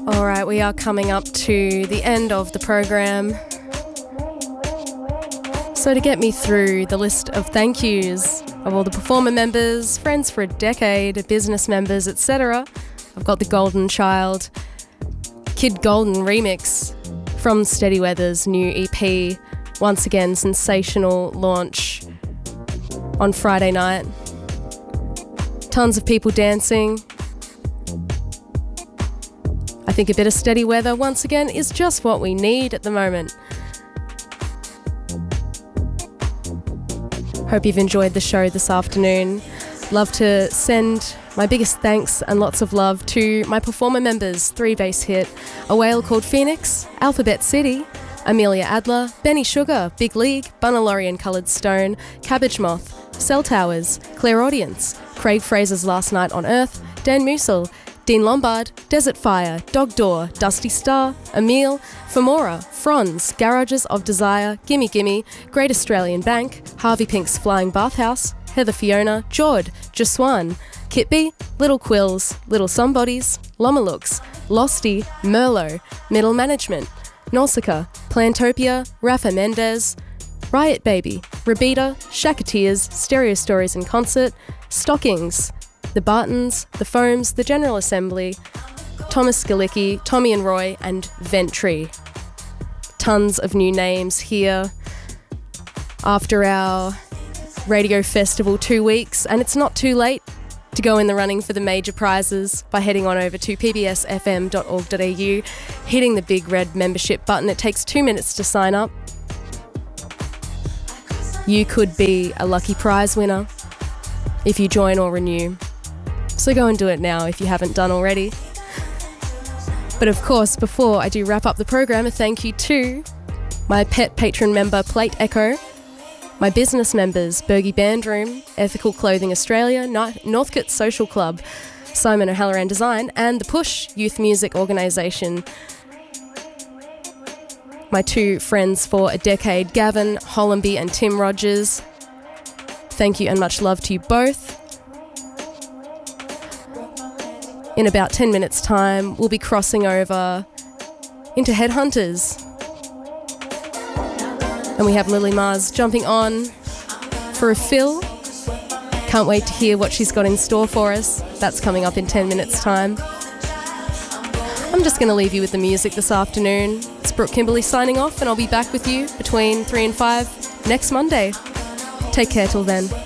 All right, we are coming up to the end of the program. So to get me through the list of thank yous of all the performer members, friends for a decade, business members, etc., I've got the Golden Child Kid Golden remix from Steady Weather's new EP. Once again, sensational launch on Friday night. Tons of people dancing. I think a bit of Steady Weather, once again, is just what we need at the moment. Hope you've enjoyed the show this afternoon. Love to send my biggest thanks and lots of love to my performer members: Three Bass Hit, A Whale Called Phoenix, Alphabet City, Amelia Adler, Benny Sugar, Big League, Bunalori and Coloured Stone, Cabbage Moth, Cell Towers, Claire Audience, Craig Fraser's Last Night on Earth, Dan Musil, Dean Lombard, Desert Fire, Dog Door, Dusty Star, Emile, Femora, Franz, Garages of Desire, Gimme Gimme, Great Australian Bank, Harvey Pink's Flying Bathhouse, Heather Fiona, Jord, Jaswan, Kitby, Little Quills, Little Somebodies, Lomalooks, Losty, Merlot, Middle Management, Nausicaa, Plantopia, Rafa Mendez, Riot Baby, Rabita, Shakateers, Stereo Stories in Concert, Stockings, The Bartons, The Foams, The General Assembly, Thomas Skalicki, Tommy and Roy, and Ventry. Tons of new names here after our radio festival 2 weeks, and it's not too late to go in the running for the major prizes by heading on over to pbsfm.org.au, hitting the big red membership button. It takes 2 minutes to sign up. You could be a lucky prize winner if you join or renew. So go and do it now if you haven't done already. But of course, before I do wrap up the program, a thank you to my pet patron member, Plate Echo, my business members, Bergie Bandroom, Ethical Clothing Australia, Northcote Social Club, Simon O'Halloran Design, and the Push Youth Music Organisation. My two friends for a decade, Gavin Hollamby and Tim Rogers. Thank you and much love to you both. In about 10 minutes' time, we'll be crossing over into Headhunters. And we have Lily Mars jumping on for a fill. Can't wait to hear what she's got in store for us. That's coming up in 10 minutes' time. I'm just going to leave you with the music this afternoon. It's Brooke Kimberley signing off, and I'll be back with you between 3 and 5 next Monday. Take care till then.